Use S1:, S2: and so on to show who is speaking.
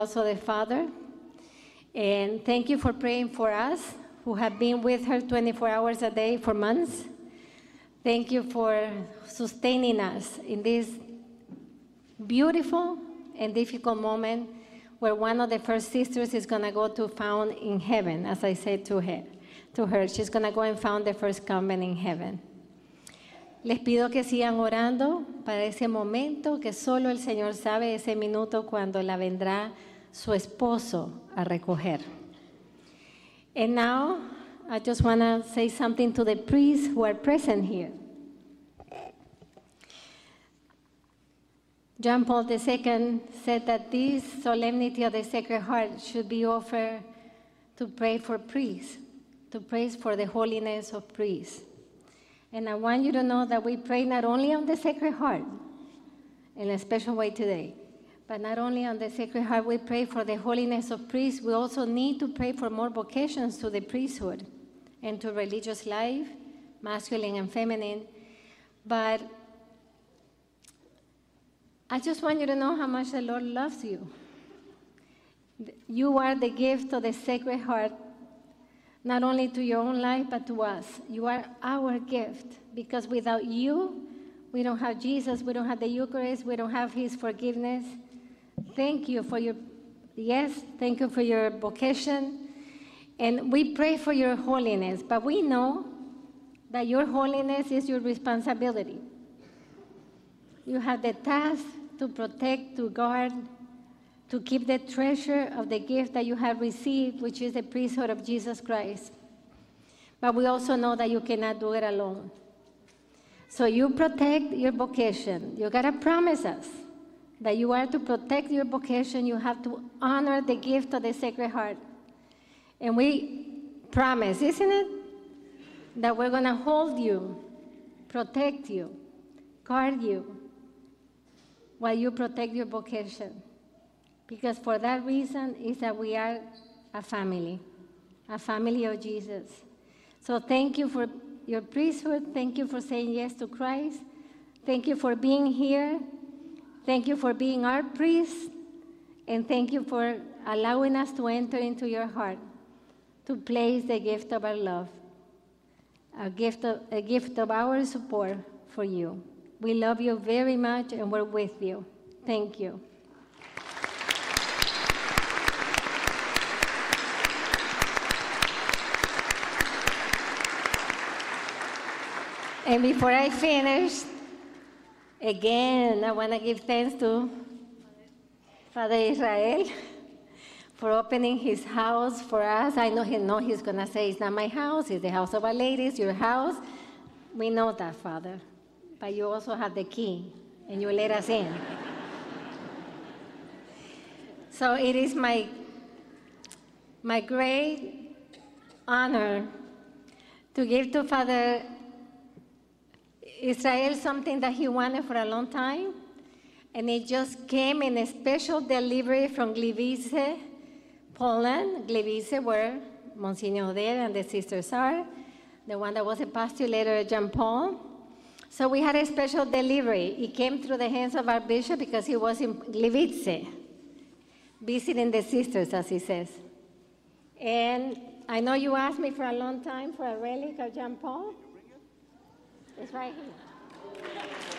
S1: Also the Father. And thank you for praying for us who have been with her 24 hours a day for months. Thank you for sustaining us in this beautiful and difficult moment where one of the first sisters is going to go to found in heaven, as I said to her. She's going to go and found the first convent in heaven. Les pido que sigan orando para ese momento que solo el Señor sabe, ese minuto cuando la vendrá su esposo a recoger. And now, I just want to say something to the priests who are present here. John Paul II said that this solemnity of the Sacred Heart should be offered to pray for priests, to pray for the holiness of priests. And I want you to know that we pray not only on the Sacred Heart, in a special way today, but not only on the Sacred Heart, we pray for the holiness of priests. We also need to pray for more vocations to the priesthood and to religious life, masculine and feminine. But I just want you to know how much the Lord loves you. You are the gift of the Sacred Heart, not only to your own life, but to us. You are our gift, because without you, we don't have Jesus, we don't have the Eucharist, we don't have His forgiveness. Thank you for your vocation. And we pray for your holiness, but we know that your holiness is your responsibility. You have the task to protect, to guard, to keep the treasure of the gift that you have received, which is the priesthood of Jesus Christ. But we also know that you cannot do it alone. So you protect your vocation. You got to promise us that you are to protect your vocation. You have to honor the gift of the Sacred Heart. And we promise, isn't it, that we're going to hold you, protect you, guard you, while you protect your vocation. Because for that reason is that we are a family of Jesus. So thank you for your priesthood. Thank you for saying yes to Christ. Thank you for being here. Thank you for being our priest. And thank you for allowing us to enter into your heart, to place the gift of our love, a gift of our support for you. We love you very much, and we're with you. Thank you. And before I finish, again, I want to give thanks to Father Israel for opening his house for us. I know he's going to say, it's not my house, it's the house of Our Lady, it's your house. We know that, Father. But you also have the key, and you let us in. So it is my great honor to give to Father Israel something that he wanted for a long time, and it just came in a special delivery from Gliwice, Poland. Gliwice, where Monsignor Oder and the sisters are, the one that was a postulator at John Paul. So we had a special delivery. It came through the hands of our bishop because he was in Gliwice, visiting the sisters, as he says. And I know you asked me for a long time for a relic of John Paul. It's right here.